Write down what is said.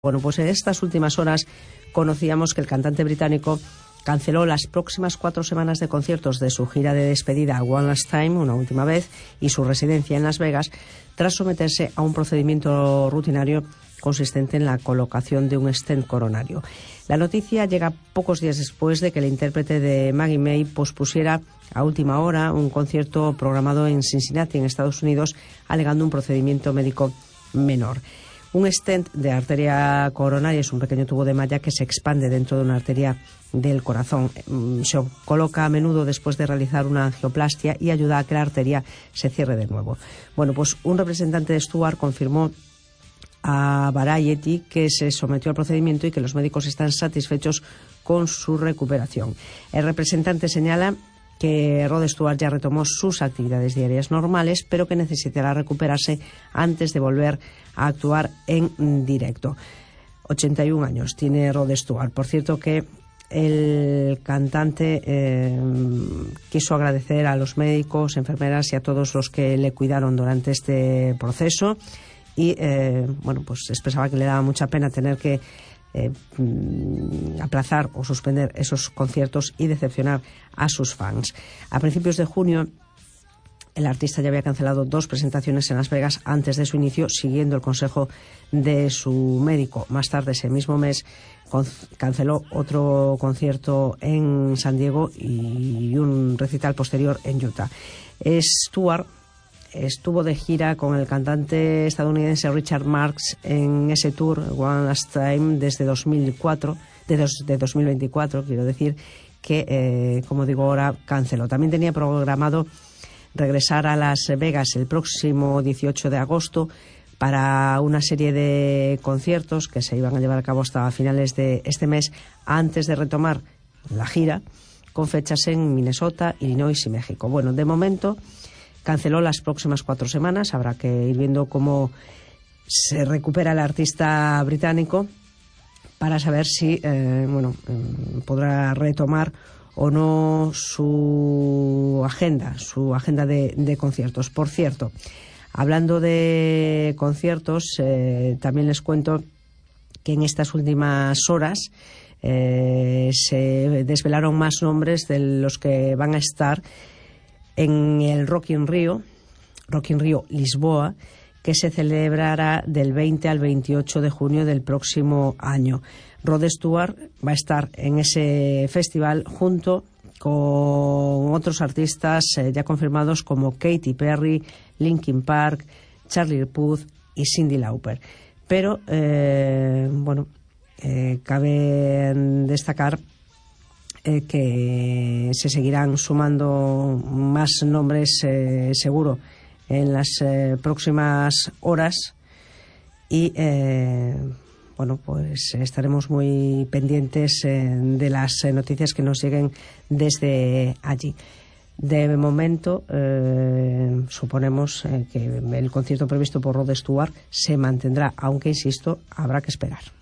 Bueno, pues en estas últimas horas conocíamos que el cantante británico canceló las próximas 4 semanas de conciertos de su gira de despedida One Last Time, una última vez, y su residencia en Las Vegas, tras someterse a un procedimiento rutinario consistente en la colocación de un stent coronario. La noticia llega pocos días después de que el intérprete de Maggie May pospusiera a última hora un concierto programado en Cincinnati, en Estados Unidos, alegando un procedimiento médico menor. Un stent de arteria coronaria es un pequeño tubo de malla que se expande dentro de una arteria del corazón. Se coloca a menudo después de realizar una angioplastia y ayuda a que la arteria se cierre de nuevo. Bueno, pues un representante de Stewart confirmó a Variety que se sometió al procedimiento y que los médicos están satisfechos con su recuperación. El representante señala que Rod Stewart ya retomó sus actividades diarias normales, pero que necesitará recuperarse antes de volver a actuar en directo. 81 años tiene Rod Stewart. Por cierto que el cantante quiso agradecer a los médicos, enfermeras y a todos los que le cuidaron durante este proceso y pues expresaba que le daba mucha pena tener que aplazar o suspender esos conciertos y decepcionar a sus fans. A principios de junio el artista ya había cancelado 2 presentaciones en Las Vegas antes de su inicio, siguiendo el consejo de su médico. Más tarde, ese mismo mes, canceló otro concierto en San Diego y un recital posterior en Utah. Stewart estuvo de gira con el cantante estadounidense Richard Marx en ese tour One Last Time desde 2024, quiero decir, que, como digo ahora, canceló. También tenía programado regresar a Las Vegas el próximo 18 de agosto para una serie de conciertos que se iban a llevar a cabo hasta finales de este mes, antes de retomar la gira con fechas en Minnesota, Illinois y México. Bueno, de momento canceló las próximas 4 semanas. Habrá que ir viendo cómo se recupera el artista británico para saber si podrá retomar o no su agenda de conciertos. Por cierto, hablando de conciertos, también les cuento que en estas últimas horas se desvelaron más nombres de los que van a estar en el Rock in Rio Lisboa, que se celebrará del 20 al 28 de junio del próximo año. Rod Stewart va a estar en ese festival junto con otros artistas ya confirmados como Katy Perry, Linkin Park, Charlie Puth y Cyndi Lauper. Pero, cabe destacar que se seguirán sumando más nombres seguro en las próximas horas y pues estaremos muy pendientes de las noticias que nos lleguen desde allí. De momento suponemos que el concierto previsto por Rod Stewart se mantendrá, aunque insisto, habrá que esperar.